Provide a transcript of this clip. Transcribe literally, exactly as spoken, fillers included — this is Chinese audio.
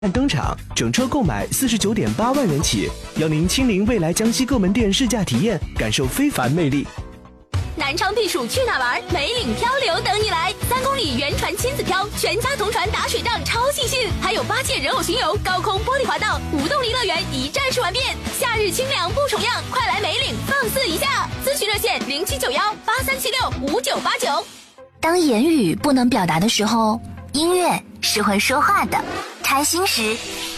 登场，整车购买四十九点八万元起，邀您亲临未来江西各门店试驾体验，感受非凡魅力。 南昌避暑去哪玩？梅岭漂流等你来！三公里原船亲子漂，全家同船打水仗，超尽兴！还有八届人偶巡游、高空玻璃滑道、无动力乐园一站式玩遍。夏日清凉不重样，快来梅岭放肆一下！咨询热线零七九幺八三七六五九八九。 当言语不能表达的时候，音乐是会说话的。开心时，